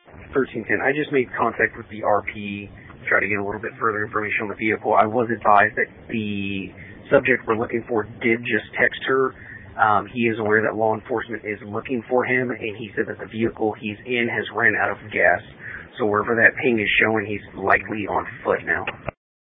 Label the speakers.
Speaker 1: 1310. I just made contact with the RP, try to get a little bit further information on the vehicle. I was advised that the subject we're looking for did just text her. He is aware that law enforcement is looking for him, and he said that the vehicle he's in has ran out of gas. So wherever that ping is showing, he's likely on foot now.